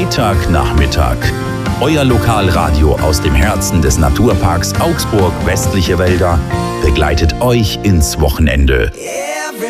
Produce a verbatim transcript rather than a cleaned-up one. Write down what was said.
Freitagnachmittag. Euer Lokalradio aus dem Herzen des Naturparks Augsburg Westliche Wälder begleitet euch ins Wochenende.